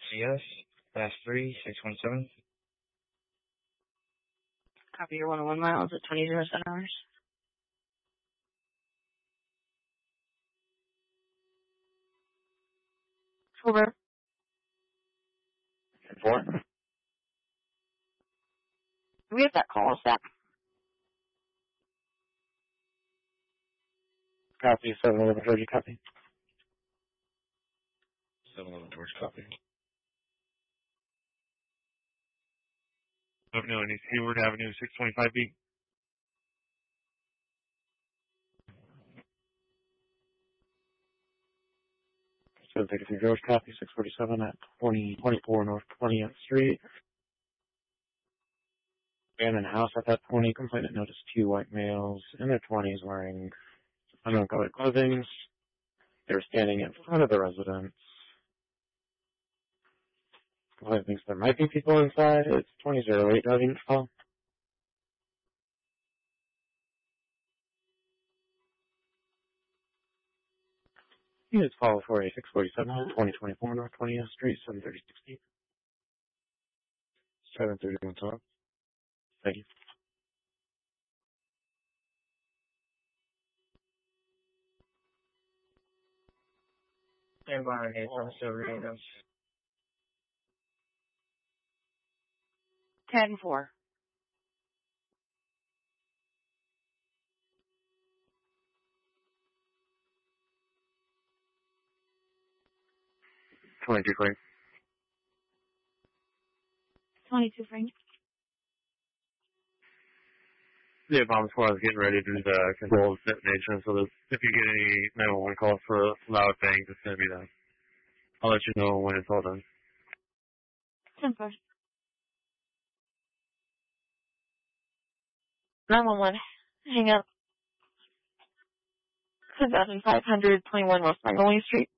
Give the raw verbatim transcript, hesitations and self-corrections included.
Yes, class three, six one seven. Copy your one oh one miles at twenty zero seven hours. Over. Four. We have that call us back. Copy, seven eleven Georgia, copy. seven eleven Georgia, copy. Avenue and East Hayward Avenue, six twenty-five B. seven thirty-three George, copy, six forty-seven at twenty twenty-four North twentieth Street. Abandoned house at that twenty, complainant noticed two white males in their twenties wearing unknown colored clothing. They were standing in front of the residence. Complainant thinks there might be people inside. It's twenty oh eight driving call. Units call for a six forty-seven, twenty twenty-four North twentieth Street, seven thirty sixty. seven thirty-one talk. Thank you. Stand by on eight, I'm still reading them. ten four. twenty-two Frank. twenty-two Frank. Yeah, bomb squad is getting ready to do the controlled detonation, so that if you get any nine one one calls for loud bangs, it's going to be that. I'll let you know when it's all done. ten four. nine one one. Hang up. seven thousand five hundred twenty-one West Magnolia Street.